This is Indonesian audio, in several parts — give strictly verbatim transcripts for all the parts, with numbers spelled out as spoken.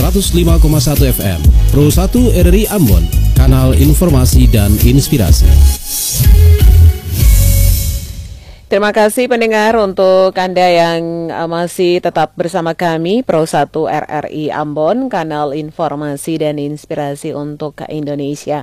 seratus lima koma satu F M, Pro satu R R I Ambon, kanal informasi dan inspirasi. Terima kasih pendengar untuk Anda yang masih tetap bersama kami, Pro satu R R I Ambon, kanal informasi dan inspirasi untuk Indonesia.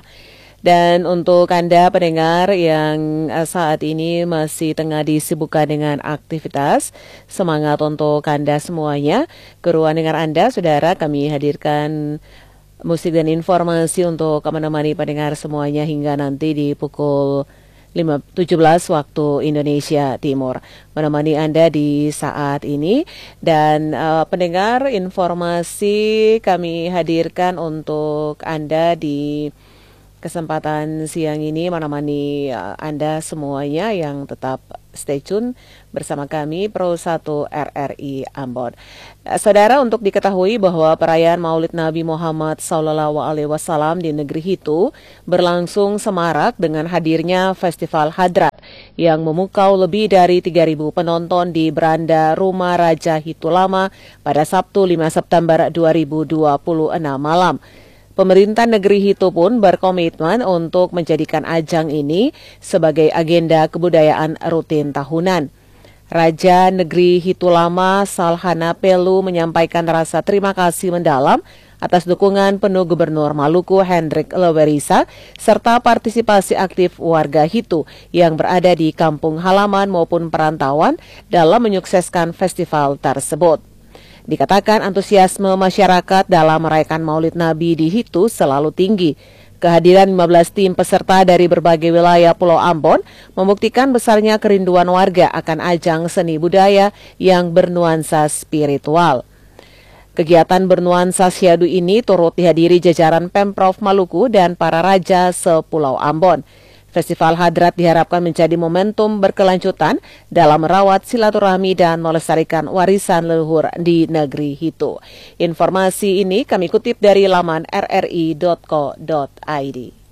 Dan untuk Anda pendengar yang saat ini masih tengah disibukkan dengan aktivitas, semangat untuk Anda semuanya. Keruan dengar Anda, saudara, kami hadirkan musik dan informasi untuk menemani pendengar semuanya hingga nanti di pukul tujuh belas waktu Indonesia Timur. Menemani Anda di saat ini. Dan uh, pendengar, informasi kami hadirkan untuk Anda di kesempatan siang ini menemani uh, Anda semuanya yang tetap stay tune bersama kami Pro satu R R I Ambon. Uh, saudara, untuk diketahui bahwa perayaan Maulid Nabi Muhammad Sallallahu Alaihi Wasallam di negeri Hitu berlangsung semarak dengan hadirnya Festival Hadrat yang memukau lebih dari tiga ribu penonton di beranda Rumah Raja Hitu Lama pada Sabtu lima September dua ribu dua puluh enam malam. Pemerintah negeri Hitu pun berkomitmen untuk menjadikan ajang ini sebagai agenda kebudayaan rutin tahunan. Raja Negeri Hitu Lama Salhana Pelu menyampaikan rasa terima kasih mendalam atas dukungan penuh Gubernur Maluku Hendrik Lewerisa serta partisipasi aktif warga Hitu yang berada di kampung halaman maupun perantauan dalam menyukseskan festival tersebut. Dikatakan antusiasme masyarakat dalam merayakan Maulid Nabi di Hitu selalu tinggi. Kehadiran lima belas tim peserta dari berbagai wilayah Pulau Ambon membuktikan besarnya kerinduan warga akan ajang seni budaya yang bernuansa spiritual. Kegiatan bernuansa syahdu ini turut dihadiri jajaran Pemprov Maluku dan para raja sepulau Ambon. Festival Hadrat diharapkan menjadi momentum berkelanjutan dalam merawat silaturahmi dan melestarikan warisan leluhur di negeri Hitu. Informasi ini kami kutip dari laman r r i dot co dot i d.